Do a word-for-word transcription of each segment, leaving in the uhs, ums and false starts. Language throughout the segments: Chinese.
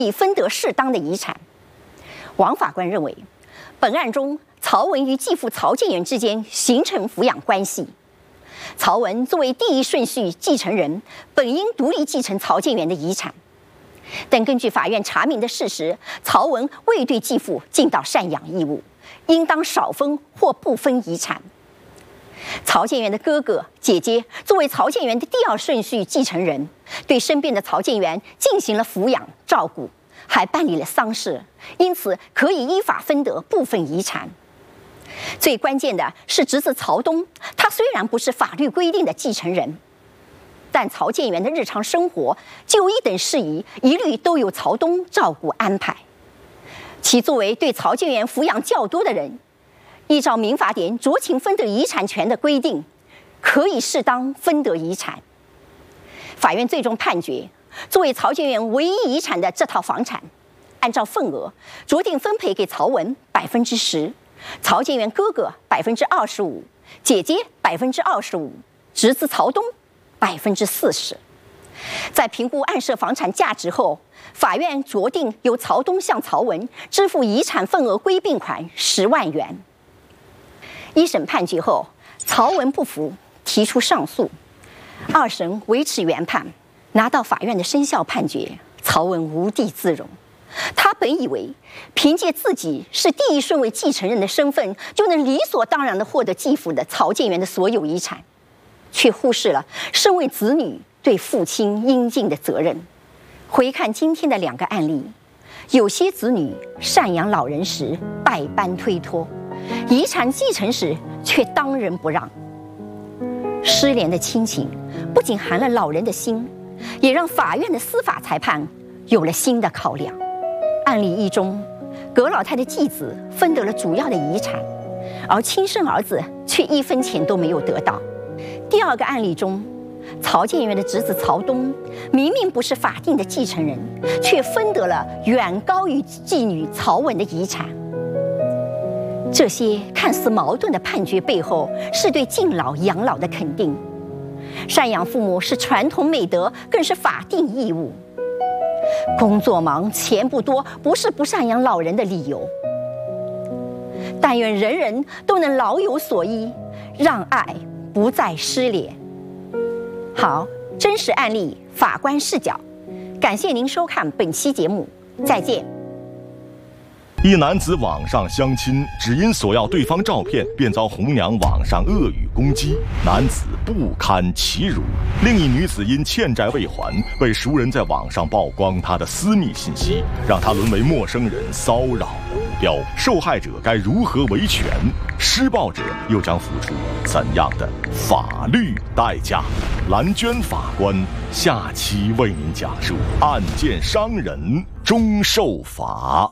以分得适当的遗产。王法官认为，本案中曹文与继父曹建元之间形成抚养关系，曹文作为第一顺序继承人，本应独立继承曹建元的遗产。但根据法院查明的事实，曹文未对继父尽到赡养义务，应当少分或不分遗产。曹建元的哥哥姐姐作为曹建元的第二顺序继承人，对生病的曹建元进行了抚养照顾，还办理了丧事，因此可以依法分得部分遗产。最关键的是侄子曹东，他虽然不是法律规定的继承人，但曹建元的日常生活、就医等事宜一律都由曹东照顾安排。其作为对曹建元抚养较多的人，依照民法典酌情分得遗产权的规定，可以适当分得遗产。法院最终判决，作为曹建元唯一遗产的这套房产，按照份额酌定分配给曹文百分之十，曹建元哥哥百分之二十五，姐姐百分之二十五，侄子曹东百分之四十。在评估案涉房产价值后，法院酌定由曹东向曹文支付遗产份额归并款十万元。一审判决后，曹文不服，提出上诉。二审维持原判，拿到法院的生效判决，曹文无地自容。他本以为凭借自己是第一顺位继承人的身份，就能理所当然地获得继父的曹建元的所有遗产，却忽视了身为子女对父亲应尽的责任。回看今天的两个案例，有些子女赡养老人时百般推脱，遗产继承时却当仁不让。失联的亲情不仅寒了老人的心，也让法院的司法裁判有了新的考量。案例一中，葛老太的继子分得了主要的遗产，而亲生儿子却一分钱都没有得到。第二个案例中，曹建元的侄子曹东明明不是法定的继承人，却分得了远高于继女曹文的遗产。这些看似矛盾的判决背后，是对敬老养老的肯定。赡养父母是传统美德，更是法定义务。工作忙、钱不多，不是不赡养老人的理由。但愿人人都能老有所依，让爱不再失联。好，真实案例，法官视角。感谢您收看本期节目，再见。 一男子网上相亲，只因索要对方照片，便遭红娘网上恶语攻击，男子不堪其辱。另一女子因欠债未还，被熟人在网上曝光她的私密信息，让她沦为陌生人骚扰的目标。受害者该如何维权？施暴者又将付出怎样的法律代价？蓝娟法官下期为您讲述案件伤人终受罚。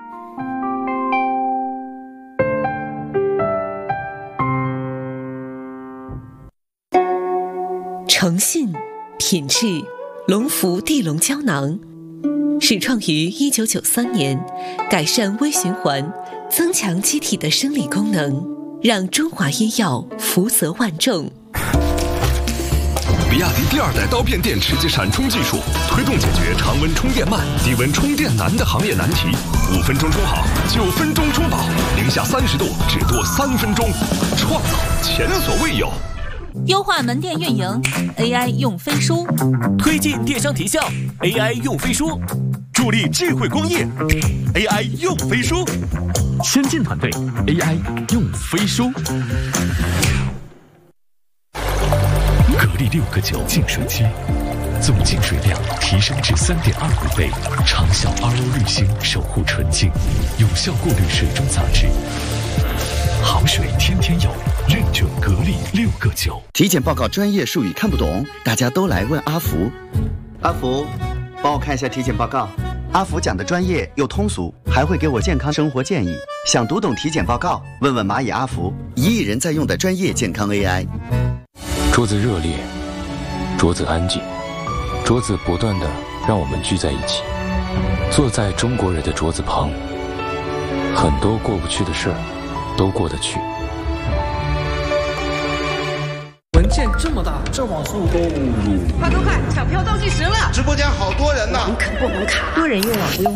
诚信、品质、龙福地龙胶囊，始创于一九九三年，改善微循环，增强机体的生理功能，让中华医药福泽万众。 比亚迪第二代刀片电池及闪充技术，推动解决常温充电慢、低温充电难的行业难题。五分钟充好，九分钟充饱，零下三十度只多三分钟，创造前所未有。 优化门店运营 ，A I 用飞书， 推进电商提效 ，A I 用飞书，助力智慧工业 ，A I 用飞书， 先进团队 A I 用飞书。格力六个九净水机，总净水量提升至 三点二五倍，长效 R O 滤芯守护纯净，有效过滤水中杂质。好水天天有，认准格力六个九。 体检报告专业术语看不懂，大家都来问阿福。阿福，帮我看一下体检报告。阿福讲的专业又通俗，还会给我健康生活建议。想读懂体检报告，问问蚂蚁阿福，一亿人在用的专业健康 A I。 桌子热烈，桌子安静，桌子不断的让我们聚在一起，坐在中国人的桌子旁，很多过不去的事儿都过得去。 文线这么大，这网速都快快快，抢票倒计时了！ 直播间好多人呢， 可不能卡，多人用网不用。